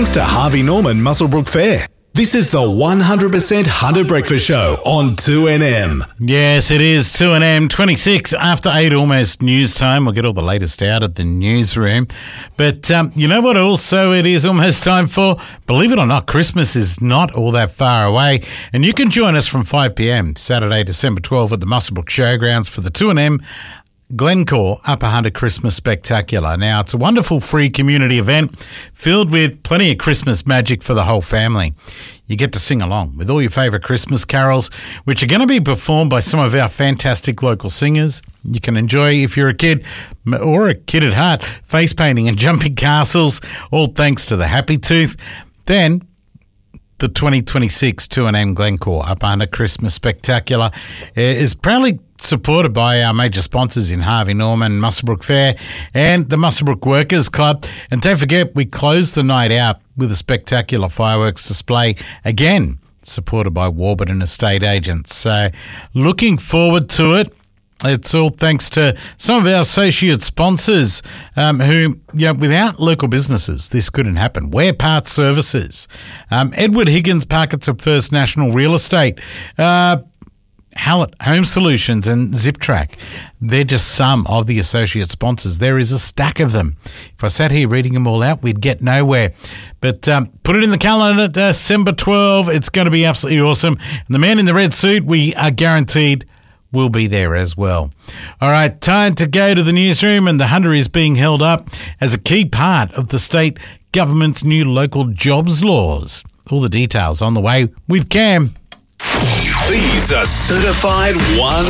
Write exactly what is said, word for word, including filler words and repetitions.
thanks to Harvey Norman Muswellbrook Fair. This is the one hundred percent Hunter Breakfast Show on two N M. Yes, it is two N M, twenty-six after eight, almost news time. We'll get all the latest out of the newsroom. But um, you know what also it is almost time for? Believe it or not, Christmas is not all that far away. And you can join us from five p.m. Saturday, December twelfth at the Muswellbrook Showgrounds for the two N M Glencore Upper Hunter Christmas Spectacular. Now, it's a wonderful free community event filled with plenty of Christmas magic for the whole family. You get to sing along with all your favourite Christmas carols, which are going to be performed by some of our fantastic local singers. You can enjoy, if you're a kid or a kid at heart, face painting and jumping castles, all thanks to the Happy Tooth. Then, the twenty twenty-six two N M Glencore Upper Hunter Christmas Spectacular is proudly supported by our major sponsors in Harvey Norman, Muswellbrook Fair and the Muswellbrook Workers Club. And don't forget, we close the night out with a spectacular fireworks display, again, supported by Warburton Estate Agents. So looking forward to it. It's all thanks to some of our associate sponsors um, who, you know, without local businesses, this couldn't happen. Wear Parts Services, um, Edward Higgins, Parkets of First National Real Estate, uh, Hallett Home Solutions and Zip Track. They're just some of the associate sponsors. There is a stack of them. If I sat here reading them all out, we'd get nowhere. But um, put it in the calendar, December twelfth. It's going to be absolutely awesome. And the man in the red suit, we are guaranteed will be there as well. All right, time to go to the newsroom, and the Hunter is being held up as a key part of the state government's new local jobs laws. All the details on the way with Cam. These are certified one